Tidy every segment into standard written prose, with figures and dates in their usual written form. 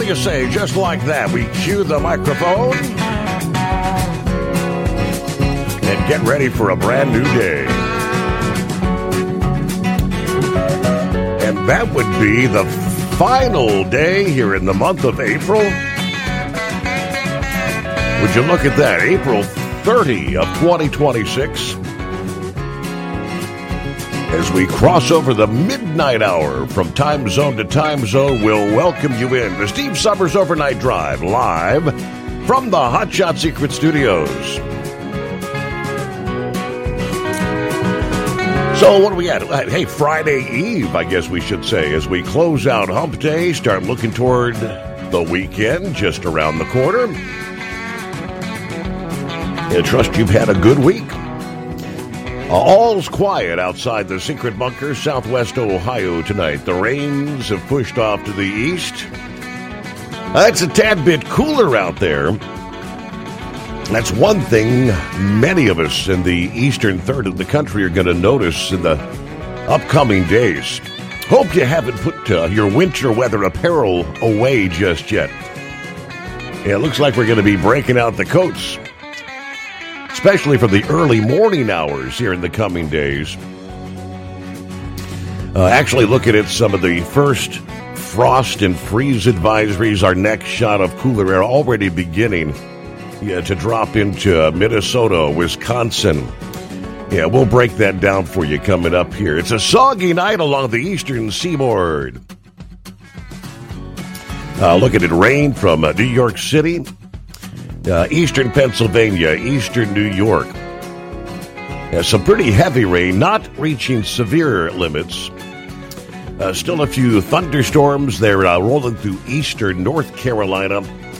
do you say? Just like that, we cue the microphone and get ready for a brand new day. And that would be the final day here in the month of April. Would you look at that? April 30 of 2026. As we cross over the midnight hour from time zone to time zone, we'll welcome you in the Steve Summers Overnight Drive, live from the Hot Shot Secret Studios. So what do we at? Hey, Friday Eve, I guess we should say, as we close out Hump Day, start looking toward the weekend just around the corner. I trust you've had a good week. All's quiet outside the Secret Bunker, southwest Ohio tonight. The rains have pushed off to the east. It's a tad bit cooler out there. That's one thing many of us in the eastern third of the country are going to notice in the upcoming days. Hope you haven't put your winter weather apparel away just yet. Yeah, it looks like we're going to be breaking out the coats, especially for the early morning hours here in the coming days. Actually, looking at some of the first frost and freeze advisories, our next shot of cooler air already beginning to drop into Minnesota, Wisconsin. Yeah, we'll break that down for you coming up here. It's a soggy night along the eastern seaboard. Looking at rain from New York City, eastern Pennsylvania, eastern New York. Some pretty heavy rain, not reaching severe limits. Still a few thunderstorms. They're rolling through eastern North Carolina.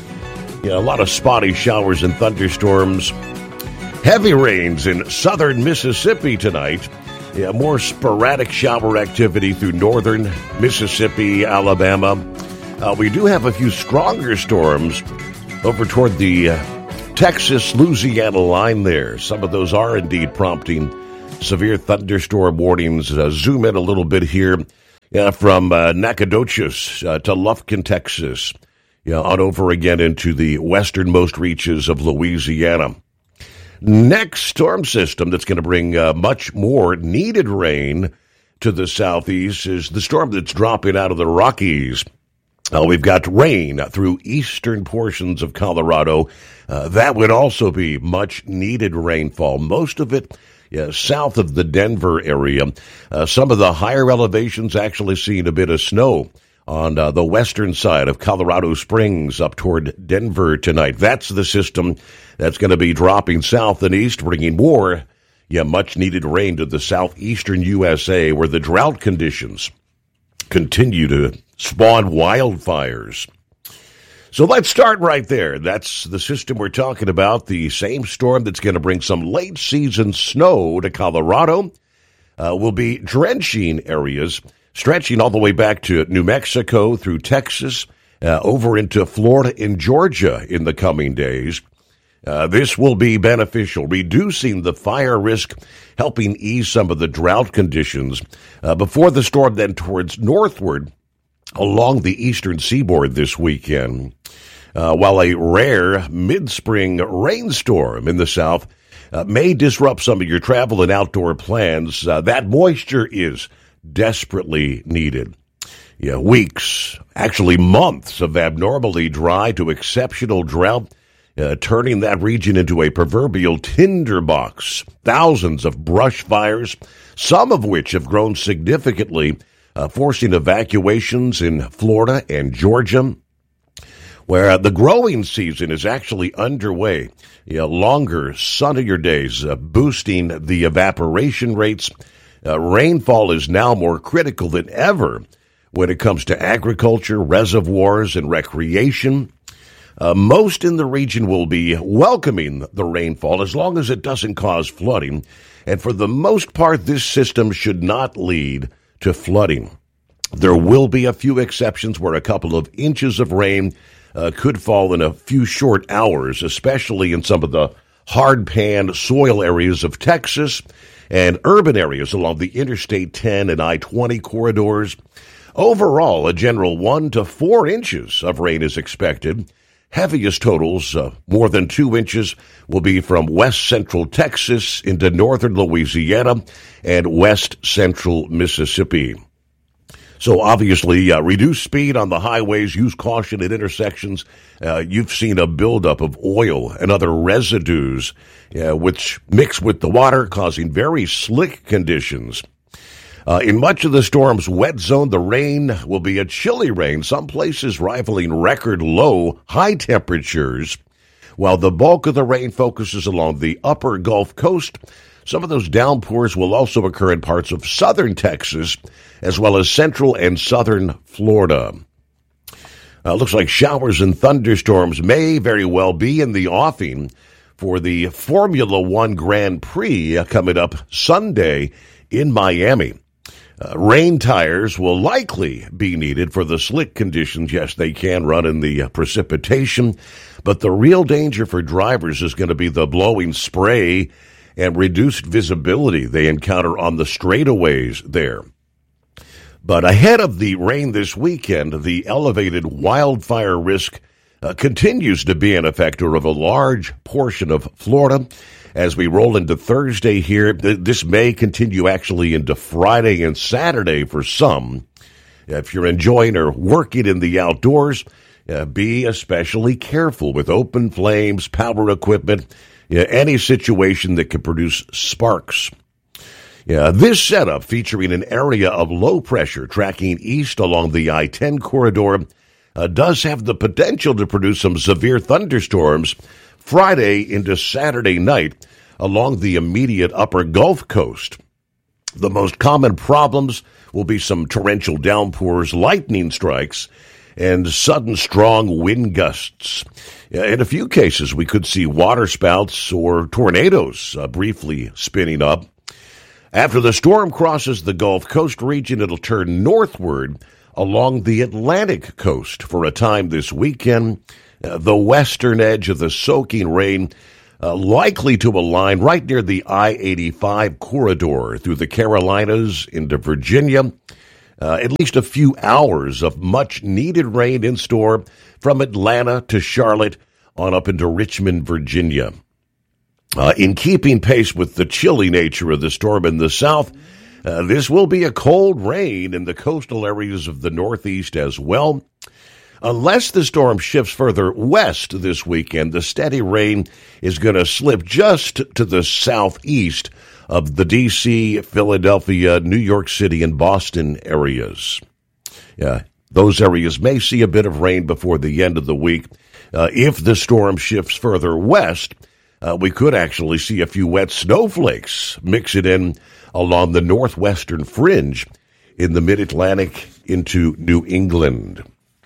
A lot of spotty showers and thunderstorms. Heavy rains in southern Mississippi tonight. More sporadic shower activity through northern Mississippi, Alabama. We do have a few stronger storms over toward the Texas-Louisiana line there. Some of those are indeed prompting severe thunderstorm warnings. Zoom in a little bit here from Nacogdoches to Lufkin, Texas. On over again into the westernmost reaches of Louisiana. Next storm system that's going to bring much more needed rain to the southeast is the storm that's dropping out of the Rockies. We've got rain through eastern portions of Colorado. That would also be much needed rainfall. Most of it south of the Denver area. Some of the higher elevations actually seeing a bit of snow on the western side of Colorado Springs up toward Denver tonight. That's the system that's going to be dropping south and east, bringing more, much-needed rain to the southeastern USA, where the drought conditions continue to spawn wildfires. So let's start right there. That's the system we're talking about, the same storm that's going to bring some late-season snow to Colorado. Will be drenching areas stretching all the way back to New Mexico through Texas, over into Florida and Georgia in the coming days. This will be beneficial, reducing the fire risk, helping ease some of the drought conditions before the storm then towards northward along the eastern seaboard this weekend. While a rare mid-spring rainstorm in the south may disrupt some of your travel and outdoor plans, that moisture is desperately needed. Weeks, actually months of abnormally dry to exceptional drought, turning that region into a proverbial tinderbox. Thousands of brush fires, some of which have grown significantly, forcing evacuations in Florida and Georgia, where the growing season is actually underway. Longer, sunnier days, boosting the evaporation rates. Rainfall is now more critical than ever when it comes to agriculture, reservoirs, and recreation. Most in the region will be welcoming the rainfall as long as it doesn't cause flooding. And for the most part, this system should not lead to flooding. There will be a few exceptions where a couple of inches of rain could fall in a few short hours, especially in some of the hard-pan soil areas of Texas and urban areas along the Interstate 10 and I-20 corridors. Overall, a general 1 to 4 inches of rain is expected. Heaviest totals, more than 2 inches, will be from west central Texas into northern Louisiana and west central Mississippi. So obviously, reduce speed on the highways, use caution at intersections. You've seen a buildup of oil and other residues, which mix with the water, causing very slick conditions. In much of the storm's wet zone, the rain will be a chilly rain, some places rivaling record low high temperatures. While the bulk of the rain focuses along the upper Gulf Coast, some of those downpours will also occur in parts of southern Texas, as well as central and southern Florida. Looks like showers and thunderstorms may very well be in the offing for the Formula One Grand Prix coming up Sunday in Miami. Rain tires will likely be needed for the slick conditions. Yes, they can run in the precipitation, but the real danger for drivers is going to be the blowing spray and reduced visibility they encounter on the straightaways there. But ahead of the rain this weekend, the elevated wildfire risk continues to be an effector of a large portion of Florida. As we roll into Thursday here, this may continue actually into Friday and Saturday for some. If you're enjoying or working in the outdoors, be especially careful with open flames, power equipment, any situation that could produce sparks. This setup, featuring an area of low pressure tracking east along the I-10 corridor, does have the potential to produce some severe thunderstorms Friday into Saturday night along the immediate upper Gulf Coast. The most common problems will be some torrential downpours, lightning strikes, and sudden strong wind gusts. In a few cases, we could see waterspouts or tornadoes briefly spinning up. After the storm crosses the Gulf Coast region, it'll turn northward along the Atlantic coast for a time this weekend. The western edge of the soaking rain likely to align right near the I-85 corridor through the Carolinas into Virginia. At least a few hours of much-needed rain in store from Atlanta to Charlotte on up into Richmond, Virginia. In keeping pace with the chilly nature of the storm in the south, this will be a cold rain in the coastal areas of the Northeast as well. Unless the storm shifts further west this weekend, the steady rain is going to slip just to the southeast of the D.C., Philadelphia, New York City, and Boston areas. Those areas may see a bit of rain before the end of the week. If the storm shifts further west, we could actually see a few wet snowflakes mix it in along the northwestern fringe in the mid-Atlantic into New England.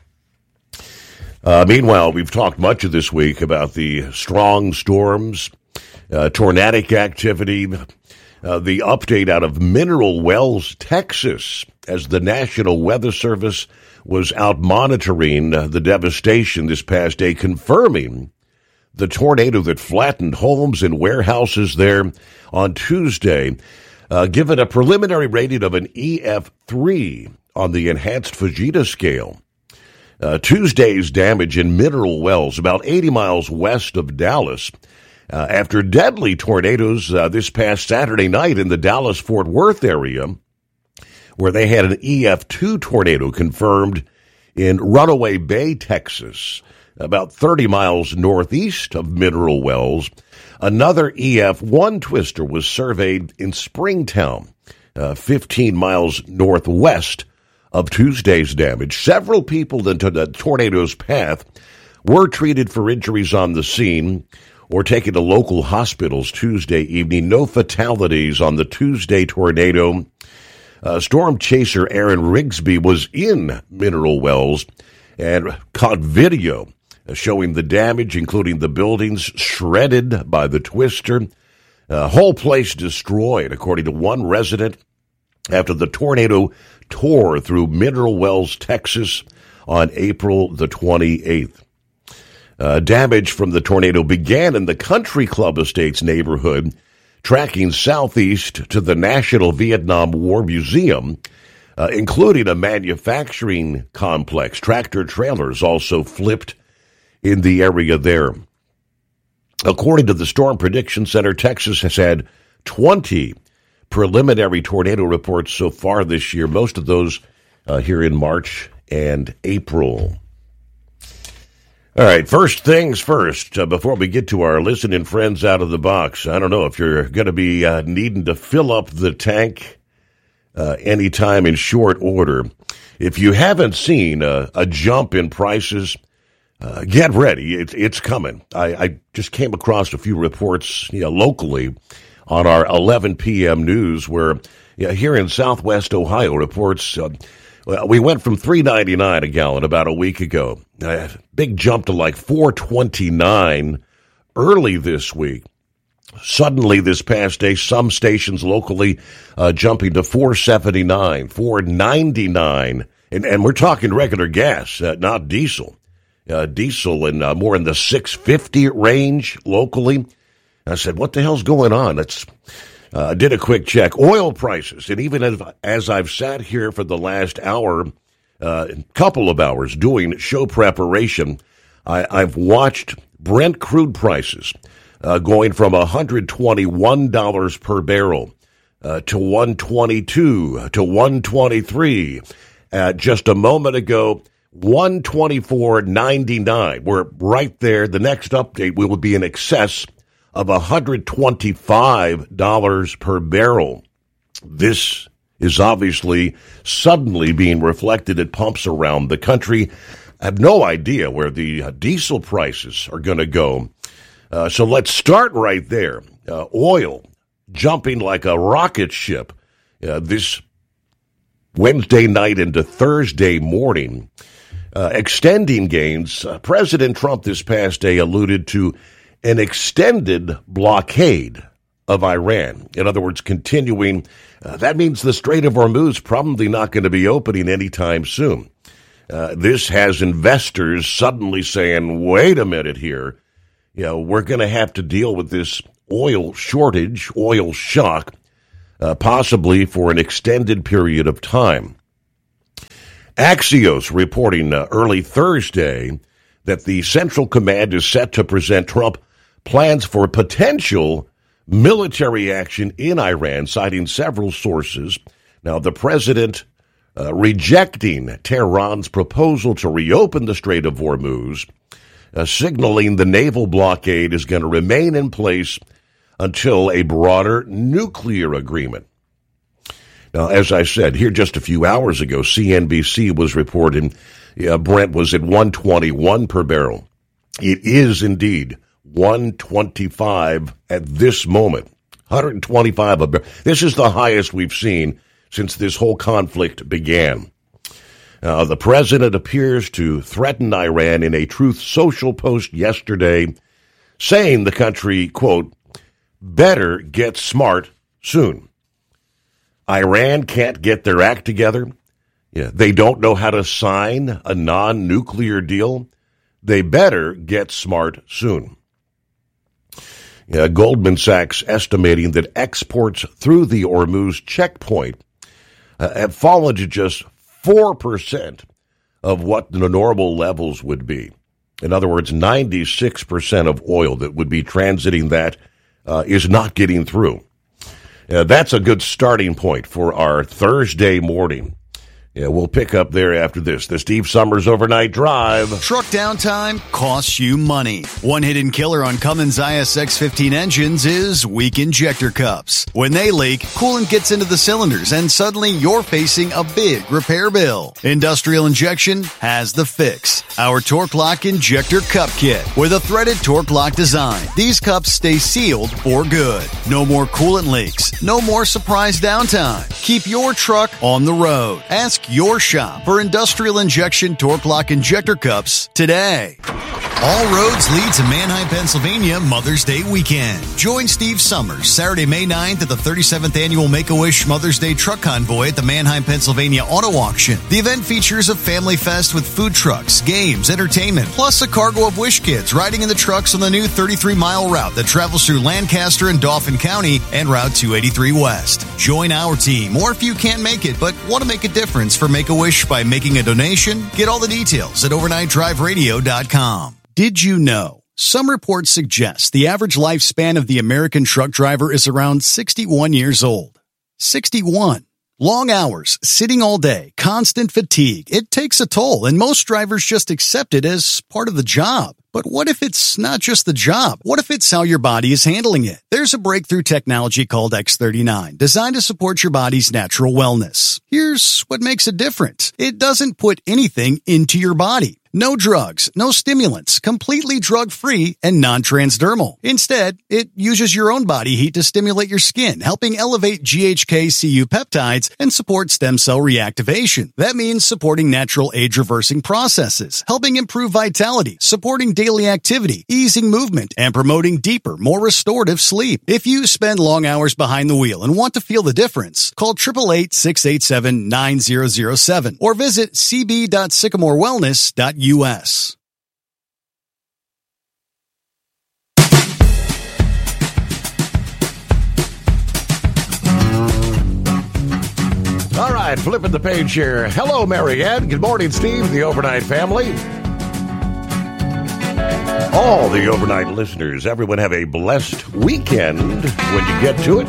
Meanwhile, we've talked much of this week about the strong storms, tornadic activity, the update out of Mineral Wells, Texas, as the National Weather Service was out monitoring the devastation this past day, confirming the tornado that flattened homes and warehouses there on Tuesday, given a preliminary rating of an EF3 on the enhanced Fujita scale. Tuesday's damage in Mineral Wells, about 80 miles west of Dallas, after deadly tornadoes this past Saturday night in the Dallas-Fort Worth area, where they had an EF2 tornado confirmed in Runaway Bay, Texas, about 30 miles northeast of Mineral Wells. Another EF1 twister was surveyed in Springtown, 15 miles northwest of Tuesday's damage. Several people into the tornado's path were treated for injuries on the scene or taken to local hospitals Tuesday evening. No fatalities on the Tuesday tornado. Storm chaser Aaron Rigsby was in Mineral Wells and caught video showing the damage, including the buildings shredded by the twister. Whole place destroyed, according to one resident, after the tornado tore through Mineral Wells, Texas on April the 28th. Damage from the tornado began in the Country Club Estates neighborhood, tracking southeast to the National Vietnam War Museum. including a manufacturing complex. Tractor trailers also flipped in the area there. According to the Storm Prediction Center, Texas has had 20 preliminary tornado reports so far this year, most of those here in March and April. All right, first things first, before we get to our listening friends out of the box, I don't know if you're going to be needing to fill up the tank anytime in short order. If you haven't seen a jump in prices, get ready. It's coming. I just came across a few reports locally on our 11 p.m. news where here in Southwest Ohio reports we went from $3.99 a gallon about a week ago. Big jump to like $4.29 early this week. Suddenly this past day, some stations locally jumping to $4.79, $4.99, and we're talking regular gas, not diesel. Diesel in more in the $6.50 range locally. I said, what the hell's going on? Did a quick check. Oil prices, and even as I've sat here for the last hour, couple of hours doing show preparation, I've watched Brent crude prices going from $121 per barrel to $122 to $123. Just a moment ago, $124.99. We're right there. The next update will be in excess of $125 per barrel. This is obviously suddenly being reflected at pumps around the country. I have no idea where the diesel prices are going to go. So let's start right there. Oil jumping like a rocket ship this Wednesday night into Thursday morning. Extending gains. President Trump this past day alluded to an extended blockade of Iran. In other words, continuing. That means the Strait of Hormuz probably not going to be opening anytime soon. This has investors suddenly saying, wait a minute here. We're going to have to deal with this oil shortage, oil shock, possibly for an extended period of time. Axios reporting early Thursday that the Central Command is set to present Trump plans for potential military action in Iran, citing several sources. Now, the president rejecting Tehran's proposal to reopen the Strait of Hormuz, signaling the naval blockade is going to remain in place until a broader nuclear agreement. Now, as I said here just a few hours ago, CNBC was reporting Brent was at $121 per barrel. It is indeed $125 at this moment. $125 a barrel. This is the highest we've seen since this whole conflict began. The president appears to threaten Iran in a Truth Social post yesterday, saying the country, quote, better get smart soon. Iran can't get their act together. They don't know how to sign a non-nuclear deal. They better get smart soon. Goldman Sachs estimating that exports through the Hormuz checkpoint have fallen to just 4% of what the normal levels would be. In other words, 96% of oil that would be transiting that is not getting through. That's a good starting point for our Thursday morning. We'll pick up there after this. The Steve Summers Overnight Drive. Truck downtime costs you money. One hidden killer on Cummins ISX-15 engines is weak injector cups. When they leak, coolant gets into the cylinders and suddenly you're facing a big repair bill. Industrial Injection has the fix. Our Torque Lock Injector Cup Kit with a threaded Torque Lock design. These cups stay sealed for good. No more coolant leaks. No more surprise downtime. Keep your truck on the road. Ask your shop for Industrial Injection Torque Lock Injector Cups today. All roads lead to Manheim, Pennsylvania Mother's Day weekend. Join Steve Summers Saturday, May 9th at the 37th Annual Make-A-Wish Mother's Day Truck Convoy at the Manheim, Pennsylvania Auto Auction. The event features a family fest with food trucks, games, entertainment, plus a cargo of Wish kids riding in the trucks on the new 33-mile route that travels through Lancaster and Dauphin County and Route 283 West. Join our team, or if you can't make it but want to make a difference for Make-A-Wish by making a donation, get all the details at overnightdriveradio.com. Did you know? Some reports suggest the average lifespan of the American truck driver is around 61 years old. 61. Long hours, sitting all day, constant fatigue. It takes a toll, and most drivers just accept it as part of the job. But what if it's not just the job? What if it's how your body is handling it? There's a breakthrough technology called X39, designed to support your body's natural wellness. Here's what makes it different. It doesn't put anything into your body. No drugs, no stimulants, completely drug-free and non-transdermal. Instead, it uses your own body heat to stimulate your skin, helping elevate GHK-Cu peptides and support stem cell reactivation. That means supporting natural age-reversing processes, helping improve vitality, supporting daily activity, easing movement, and promoting deeper, more restorative sleep. If you spend long hours behind the wheel and want to feel the difference, call 888-687-9007 or visit cb.sycamorewellness.us. All right, flipping the page here. Hello, Marianne. Good morning, Steve, the Overnight family. All the Overnight listeners, everyone have a blessed weekend when you get to it.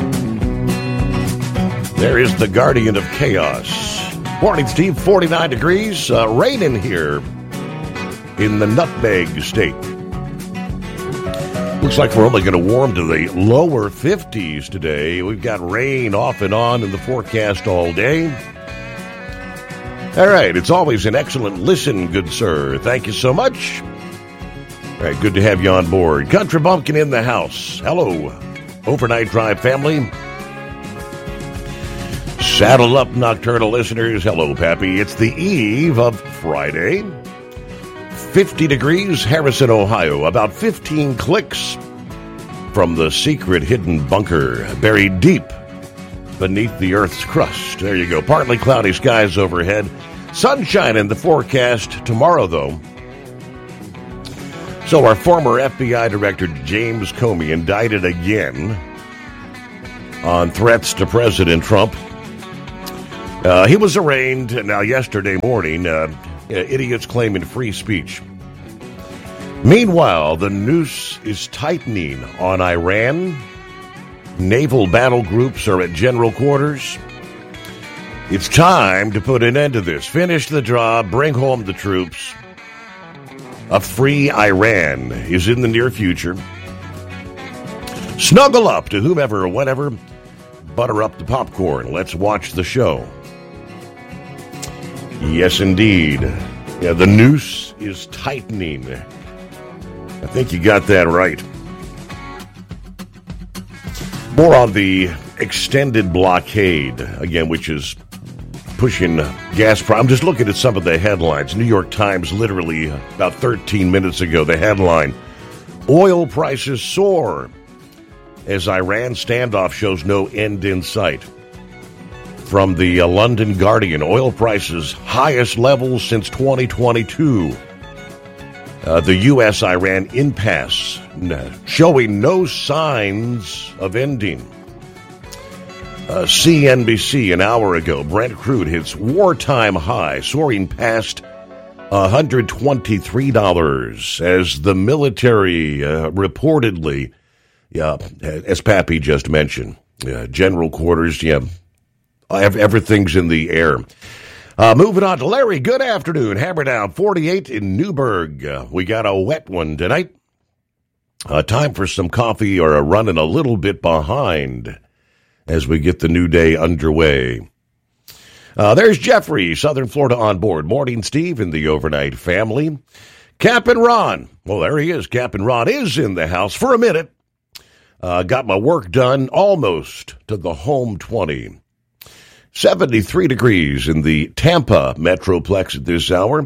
There is the Guardian of Chaos. Morning, Steve, 49 degrees, raining here in the Nutmeg State. Looks like we're only going to warm to the lower 50s today. We've got rain off and on in the forecast all day. All right, it's always an excellent listen, good sir. Thank you so much. All right, good to have you on board. Country Bumpkin in the house. Hello, Overnight Drive family. Saddle up, nocturnal listeners. Hello, Pappy. It's the eve of Friday. 50 degrees, Harrison, Ohio. About 15 clicks from the secret hidden bunker buried deep beneath the Earth's crust. There you go. Partly cloudy skies overhead. Sunshine in the forecast tomorrow, though. So our former FBI Director James Comey indicted again on threats to President Trump. He was arraigned now yesterday morning. Idiots claiming free speech. Meanwhile, the noose is tightening on Iran. Naval battle groups are at general quarters. It's time to put an end to this. Finish the job, bring home the troops. A free Iran is in the near future. Snuggle up to whomever or whatever. Butter up the popcorn. Let's watch the show. Yes, indeed. Yeah, the noose is tightening. I think you got that right. More on the extended blockade, again, which is pushing gas prices. I'm just looking at some of the headlines. New York Times, literally about 13 minutes ago, the headline, oil prices soar as Iran standoff shows no end in sight. From the London Guardian, oil prices highest levels since 2022. The U.S.-Iran impasse showing no signs of ending. CNBC an hour ago, Brent crude hits wartime high, soaring past $123 as the military reportedly, as Pappy just mentioned, general quarters, everything's in the air. Moving on to Larry. Good afternoon. Hammer down 48 in Newburgh. We got a wet one tonight. Time for some coffee or a running a little bit behind as we get the new day underway. There's Jeffrey, Southern Florida on board. Morning, Steve, and the Overnight family. Captain Ron. Well, there he is. Captain Ron is in the house for a minute. Got my work done almost to the home 20. 73 degrees in the Tampa Metroplex at this hour.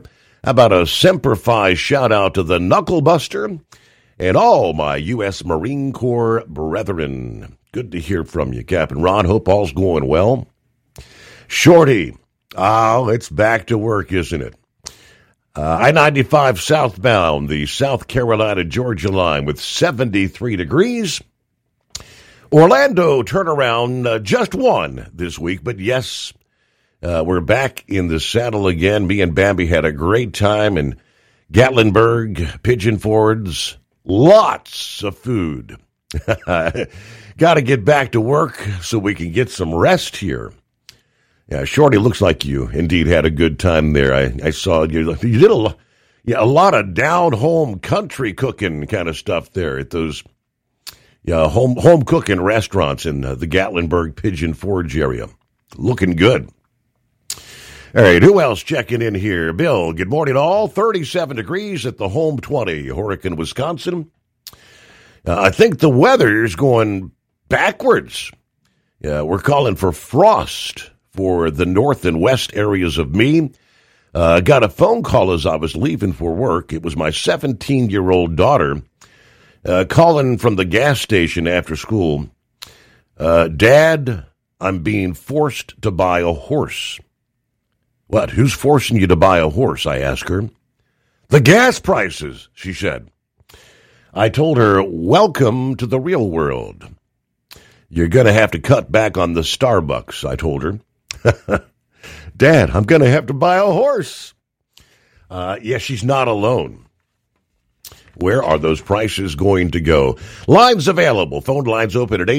How about a Semper Fi shout-out to the Knucklebuster and all my U.S. Marine Corps brethren. Good to hear from you, Captain Ron. Hope all's going well. Shorty, it's back to work, isn't it? I-95 southbound, the South Carolina-Georgia line with 73 degrees. Orlando turnaround, just one this week, but yes, we're back in the saddle again. Me and Bambi had a great time in Gatlinburg, Pigeon Fords, lots of food. Got to get back to work so we can get some rest here. Yeah, Shorty, looks like you indeed had a good time there. I saw you did a lot of down-home country cooking kind of stuff there at those home cooking restaurants in the Gatlinburg Pigeon Forge area. Looking good. All right, who else checking in here? Bill, good morning all. 37 degrees at the home 20, Horicon, Wisconsin. I think the weather's going backwards. We're calling for frost for the north and west areas of me. Got a phone call as I was leaving for work. It was my 17-year-old daughter calling from the gas station after school. Dad, I'm being forced to buy a horse. What? Who's forcing you to buy a horse? I asked her. The gas prices, she said. I told her, welcome to the real world. You're going to have to cut back on the Starbucks, I told her. Dad, I'm going to have to buy a horse. She's not alone. Where are those prices going to go? Lines available. Phone lines open at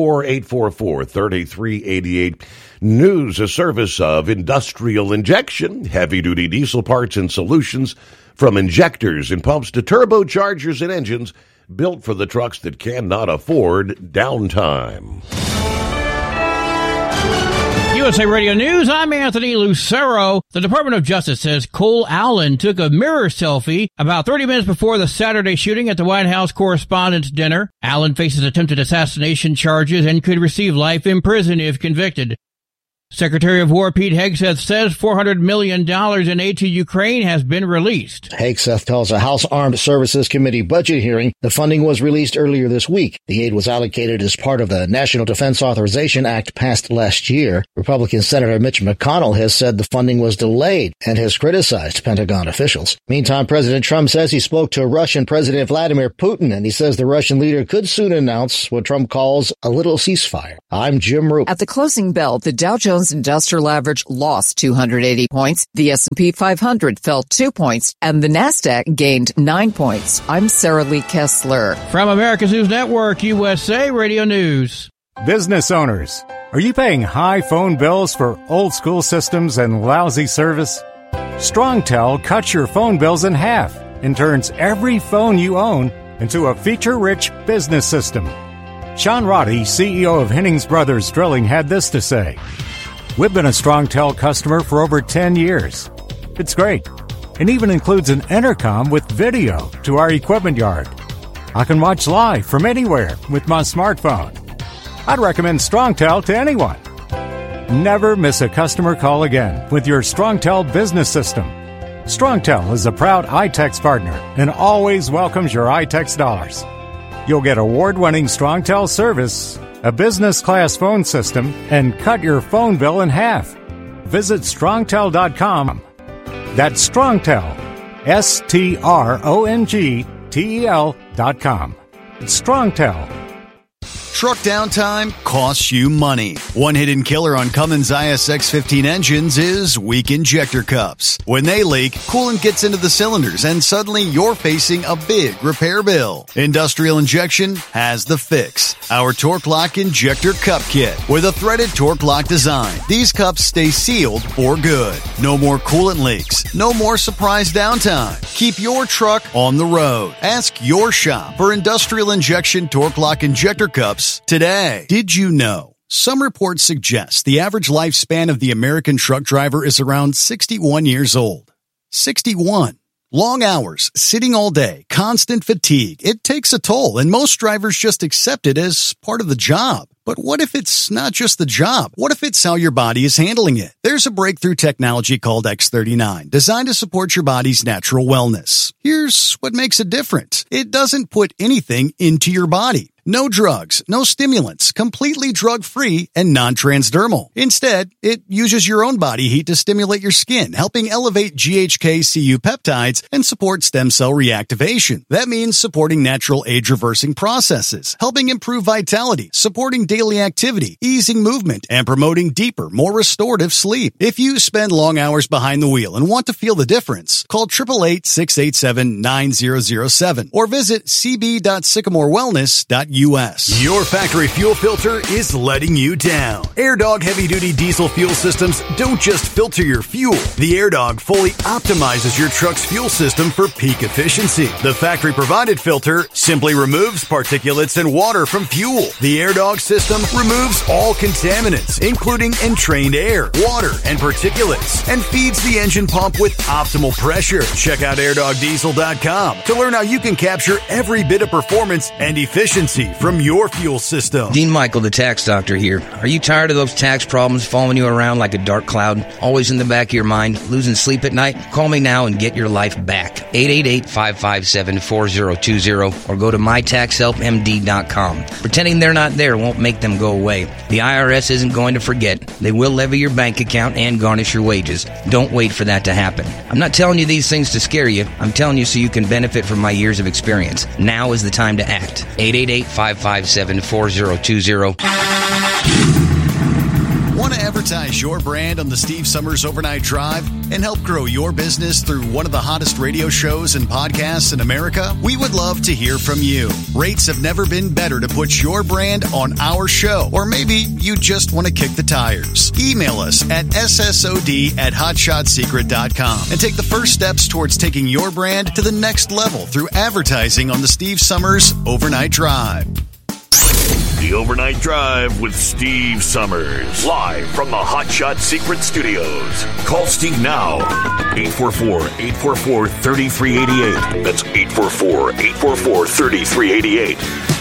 844-844-3388. News, a service of Industrial Injection, heavy-duty diesel parts and solutions from injectors and pumps to turbochargers and engines built for the trucks that cannot afford downtime. USA Radio News, I'm Anthony Lucero. The Department of Justice says Cole Allen took a mirror selfie about 30 minutes before the Saturday shooting at the White House Correspondents' Dinner. Allen faces attempted assassination charges and could receive life in prison if convicted. Secretary of War Pete Hegseth says $400 million in aid to Ukraine has been released. Hegseth tells a House Armed Services Committee budget hearing the funding was released earlier this week. The aid was allocated as part of the National Defense Authorization Act passed last year. Republican Senator Mitch McConnell has said the funding was delayed and has criticized Pentagon officials. Meantime, President Trump says he spoke to Russian President Vladimir Putin, and he says the Russian leader could soon announce what Trump calls a little ceasefire. I'm Jim Roop. At the closing bell, the Dow Jones Industrial Average lost 280 points, the S&P 500 fell 2 points, and the NASDAQ gained 9 points. I'm Sarah Lee Kessler. From America's News Network, USA Radio News. Business owners, are you paying high phone bills for old school systems and lousy service? StrongTel cuts your phone bills in half and turns every phone you own into a feature-rich business system. Sean Roddy, CEO of Hennings Brothers Drilling, had this to say. We've been a StrongTel customer for over 10 years. It's great. It even includes an intercom with video to our equipment yard. I can watch live from anywhere with my smartphone. I'd recommend StrongTel to anyone. Never miss a customer call again with your StrongTel business system. StrongTel is a proud iTex partner and always welcomes your iTex dollars. You'll get award-winning StrongTel service, a business-class phone system, and cut your phone bill in half. Visit StrongTel.com. That's StrongTel, StrongTel.com. It's StrongTel. Truck downtime costs you money. One hidden killer on Cummins ISX-15 engines is weak injector cups. When they leak, coolant gets into the cylinders and suddenly you're facing a big repair bill. Industrial Injection has the fix. Our Torque Lock Injector Cup Kit with a threaded Torque Lock design. These cups stay sealed for good. No more coolant leaks. No more surprise downtime. Keep your truck on the road. Ask your shop for Industrial Injection Torque Lock Injector Cups today. Did you know? Some reports suggest the average lifespan of the American truck driver is around 61 years old. 61. Long hours, sitting all day, constant fatigue. It takes a toll, and most drivers just accept it as part of the job. But what if it's not just the job? What if it's how your body is handling it? There's a breakthrough technology called X39, designed to support your body's natural wellness. Here's what makes it different. It doesn't put anything into your body. No drugs, no stimulants, completely drug-free and non-transdermal. Instead, it uses your own body heat to stimulate your skin, helping elevate GHK-Cu peptides and support stem cell reactivation. That means supporting natural age-reversing processes, helping improve vitality, supporting daily activity, easing movement, and promoting deeper, more restorative sleep. If you spend long hours behind the wheel and want to feel the difference, call 888-687-9007 or visit cb.sycamorewellness.us. Your factory fuel filter is letting you down. AirDog heavy-duty diesel fuel systems don't just filter your fuel. The AirDog fully optimizes your truck's fuel system for peak efficiency. The factory-provided filter simply removes particulates and water from fuel. The AirDog system removes all contaminants, including entrained air, water, and particulates, and feeds the engine pump with optimal pressure. Check out airdogdiesel.com to learn how you can capture every bit of performance and efficiency from your fuel system. Dean Michael, the tax doctor here. Are you tired of those tax problems following you around like a dark cloud, always in the back of your mind, losing sleep at night? Call me now and get your life back. 888-557-4020 or go to mytaxhelpmd.com. Pretending they're not there won't make them go away. The IRS isn't going to forget. They will levy your bank account and garnish your wages. Don't wait for that to happen. I'm not telling you these things to scare you. I'm telling you so you can benefit from my years of experience. Now is the time to act. 888-557-4020. Want to advertise your brand on the Steve Summers Overnight Drive and help grow your business through one of the hottest radio shows and podcasts in America? We would love to hear from you. Rates have never been better to put your brand on our show. Or maybe you just want to kick the tires. Email us at ssod@hotshotsecret.com and take the first steps towards taking your brand to the next level through advertising on the Steve Summers Overnight Drive. The Overnight Drive with Steve Summers. Live from the Hot Shot Secret Studios. Call Steve now. 844-844-3388. That's 844-844-3388.